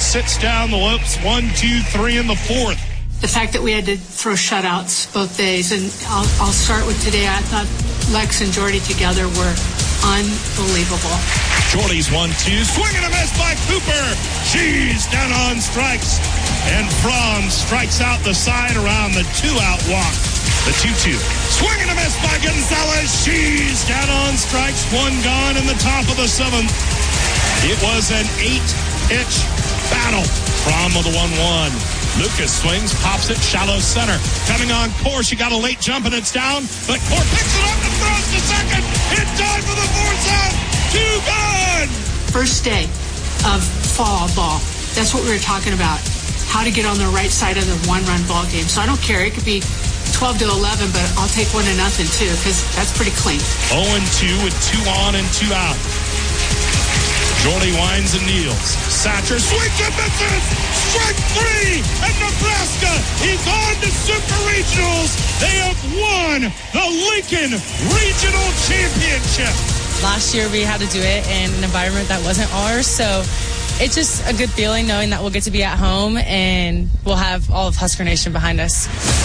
sits down the Lopes 1, 2, 3 in the fourth. The fact that we had to throw shutouts both days, and I'll start with today. I thought Lex and Jordy together were unbelievable. Jordy's 1, 2, swing and a miss by Cooper. She's down on strikes. And Franz strikes out the side around the 2-out walk. The 2-2. Swing and a miss by Gonzalez. She's down on strikes. One gone in the top of the seventh. It was an 8-pitch battle. From the 1-1. Lucas swings, pops it, shallow center. Coming on Core, she got a late jump and it's down. But Core picks it up and throws to second. In time for the fourth out. 2 gone. First day of fall ball. That's what we were talking about. How to get on the right side of the one-run ball game. So I don't care. It could be 12-11, but I'll take 1-0 too, because that's pretty clean. 0-2 with 2 on and 2 out. Jordy winds and kneels. Satcher swings and misses. Strike 3, and Nebraska is on to Super Regionals. They have won the Lincoln Regional Championship. Last year we had to do it in an environment that wasn't ours, so it's just a good feeling knowing that we'll get to be at home and we'll have all of Husker Nation behind us.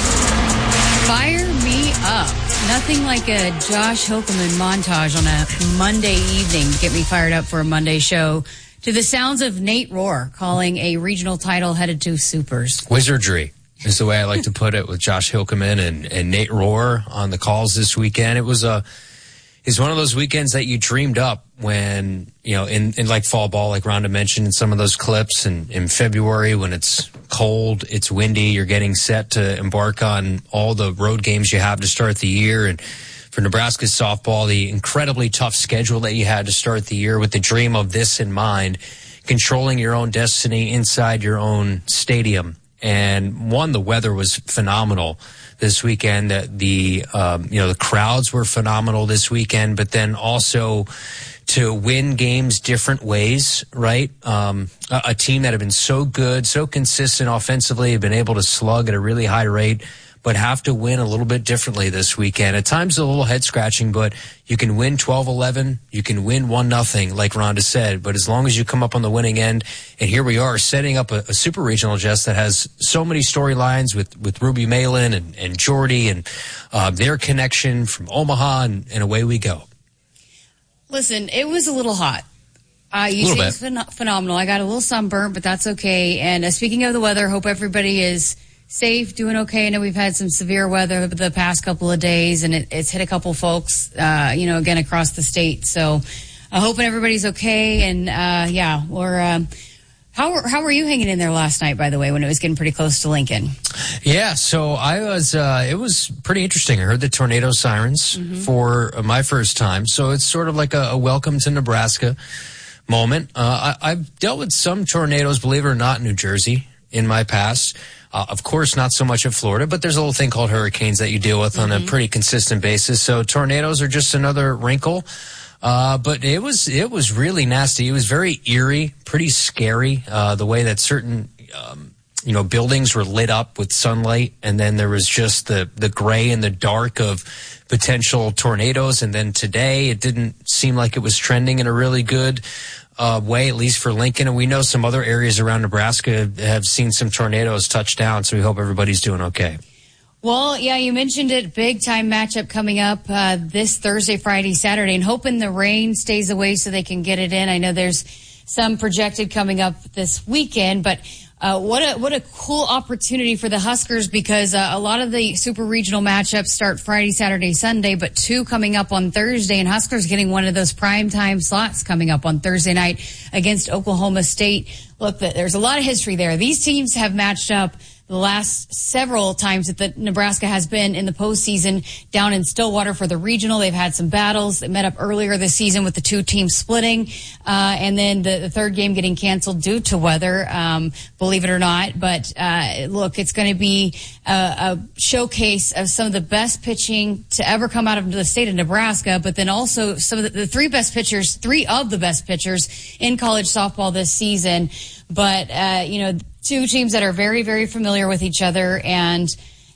Fire me up. Nothing like a Josh Hokeman montage on a Monday evening to get me fired up for a Monday show. To the sounds of Nate Rohr calling a regional title headed to Supers. Wizardry is the way I like to put it, with Josh Hokeman and Nate Rohr on the calls this weekend. It's one of those weekends that you dreamed up when, you know, in like fall ball, like Rhonda mentioned in some of those clips, and in February when it's cold, it's windy, you're getting set to embark on all the road games you have to start the year. And for Nebraska softball, the incredibly tough schedule that you had to start the year with the dream of this in mind, controlling your own destiny inside your own stadium. And the weather was phenomenal this weekend. The crowds were phenomenal this weekend, but then also to win games different ways, right? A team that had been so good, so consistent offensively, had been able to slug at a really high rate, but have to win a little bit differently this weekend. At times a little head scratching, but you can win 12-11, you can win 1-0, like Rhonda said, but as long as you come up on the winning end, and here we are setting up a super regional, Jess, that has so many storylines with Ruby Malin and Jordy and their connection from Omaha, and away we go. Listen, it was a little hot. You say it's phenomenal. I got a little sunburnt, but that's okay. And speaking of the weather, hope everybody is safe, doing okay. I know we've had some severe weather the past couple of days, and it's hit a couple folks, again, across the state. So I'm hoping everybody's okay. And, how were you hanging in there last night, by the way, when it was getting pretty close to Lincoln? Yeah, so I was, it was pretty interesting. I heard the tornado sirens for my first time. So it's sort of like a welcome to Nebraska moment. I've dealt with some tornadoes, believe it or not, in New Jersey in my past. Of course, not so much in Florida, but there's a little thing called hurricanes that you deal with on a pretty consistent basis. So tornadoes are just another wrinkle. But it was really nasty. It was very eerie, pretty scary, the way that certain, buildings were lit up with sunlight. And then there was just the gray and the dark of potential tornadoes. And then today it didn't seem like it was trending in a really good way, at least for Lincoln. And we know some other areas around Nebraska have seen some tornadoes touch down. So we hope everybody's doing okay. Well, yeah, you mentioned it. Big time matchup coming up this Thursday, Friday, Saturday, and hoping the rain stays away so they can get it in. I know there's some projected coming up this weekend, but what a cool opportunity for the Huskers, because a lot of the super regional matchups start Friday, Saturday, Sunday, but 2 coming up on Thursday, and Huskers getting one of those primetime slots coming up on Thursday night against Oklahoma State. Look, there's a lot of history there. These teams have matched up the last several times that Nebraska has been in the postseason down in Stillwater for the regional. They've had some battles. They met up earlier this season with the 2 teams splitting, and then the third game getting canceled due to weather, believe it or not. But look, it's going to be a showcase of some of the best pitching to ever come out of the state of Nebraska, but then also some of the 3 of the best pitchers in college softball this season. But, 2 teams that are very, very familiar with each other. And,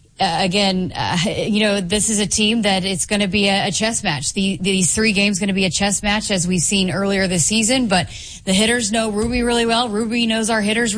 this is a team that it's going to be a chess match. These 3 games going to be a chess match, as we've seen earlier this season. But the hitters know Ruby really well. Ruby knows our hitters